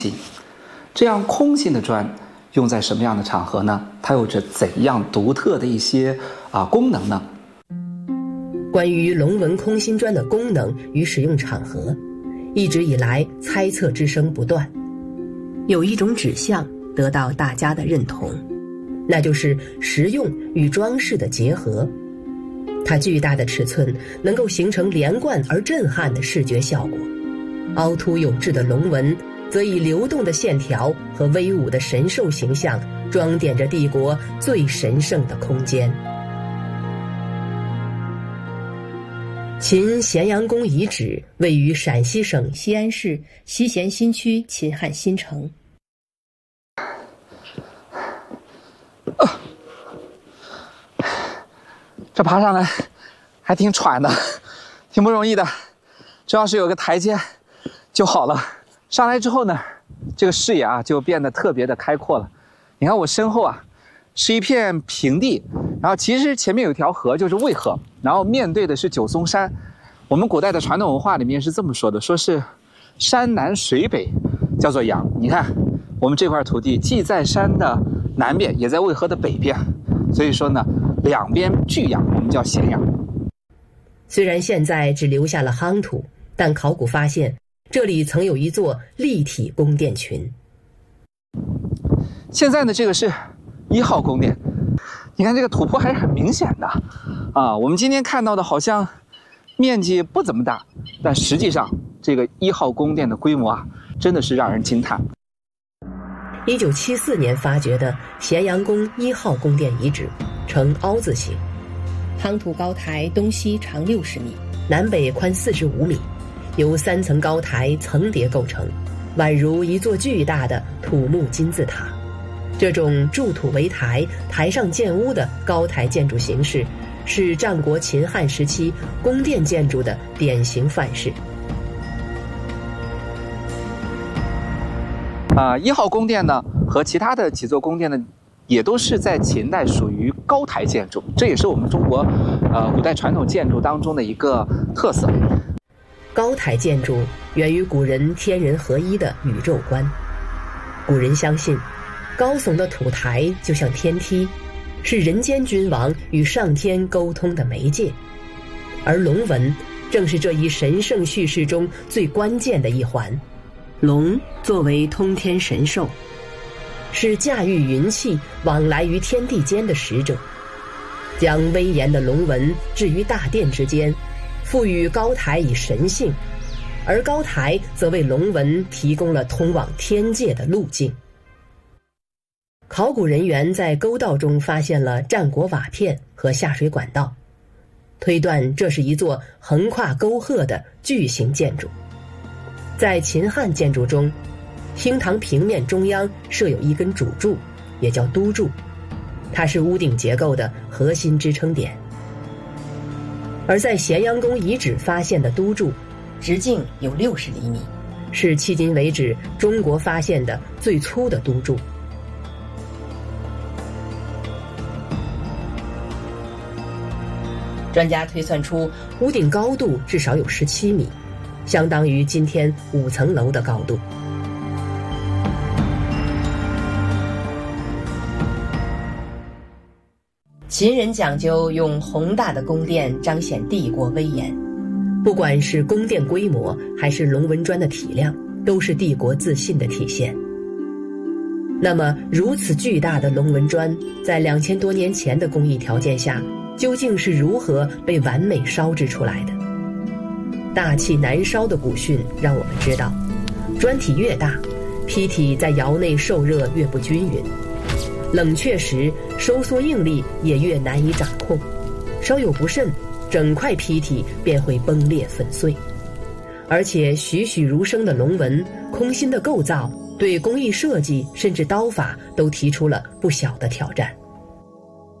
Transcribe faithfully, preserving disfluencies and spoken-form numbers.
这样空心的砖用在什么样的场合呢？它有着怎样独特的一些啊功能呢？ 关于龙纹空心砖的功能与使用场合，一直以来猜测之声不断。有一种指向得到大家的认同，那就是实用与装饰的结合。它巨大的尺寸能够形成连贯而震撼的视觉效果，凹凸有致的龙纹则以流动的线条和威武的神兽形象装点着帝国最神圣的空间。秦咸阳宫遗址位于陕西省西安市西咸新区秦汉新城。 啊，这爬上来还挺喘的，挺不容易的，只要是有个台阶就好了。上来之后呢，这个视野啊就变得特别的开阔了。你看我身后啊是一片平地，然后其实前面有一条河，就是渭河，然后面对的是九松山。我们古代的传统文化里面是这么说的，说是山南水北叫做阳。你看我们这块土地既在山的南边，也在渭河的北边，所以说呢两边俱阳，我们叫咸阳。 虽然现在只留下了夯土，但考古发现这里曾有一座立体宫殿群。 现在呢，这个是一号宫殿，你看这个土坡还是很明显的啊。我们今天看到的好像面积不怎么大，但实际上这个一号宫殿的规模啊，真的是让人惊叹。 一九七四年发掘的咸阳宫一号宫殿遗址呈凹字形，夯土高台东西长六十米，南北宽四十五米，由三层高台层叠构成，宛如一座巨大的土木金字塔。这种筑土为台，台上建屋的高台建筑形式，是战国秦汉时期宫殿建筑的典型范式。 啊，一号宫殿呢和其他的几座宫殿呢，也都是在秦代属于高台建筑，这也是我们中国呃古代传统建筑当中的一个特色。 高台建筑源于古人天人合一的宇宙观。古人相信，高耸的土台就像天梯，是人间君王与上天沟通的媒介，而龙纹正是这一神圣叙事中最关键的一环。龙作为通天神兽，是驾驭云气往来于天地间的使者，将威严的龙纹置于大殿之间，赋予高台以神性，而高台则为龙纹提供了通往天界的路径。考古人员在沟道中发现了战国瓦片和下水管道，推断这是一座横跨沟壑的巨型建筑。在秦汉建筑中，厅堂平面中央设有一根主柱，也叫都柱，它是屋顶结构的核心支撑点。而在咸阳宫遗址发现的都柱，直径有六十厘米，是迄今为止中国发现的最粗的都柱。专家推算出屋顶高度至少有十七米，相当于今天五层楼的高度。秦人讲究用宏大的宫殿彰显帝国威严，不管是宫殿规模还是龙纹砖的体量，都是帝国自信的体现。那么如此巨大的龙纹砖，在两千多年前的工艺条件下，究竟是如何被完美烧制出来的？大气难烧的古训让我们知道，砖体越大，坯体在窑内受热越不均匀，冷却时收缩应力也越难以掌控，稍有不慎，整块坯体便会崩裂粉碎。而且栩栩如生的龙纹、空心的构造，对工艺设计甚至刀法都提出了不小的挑战。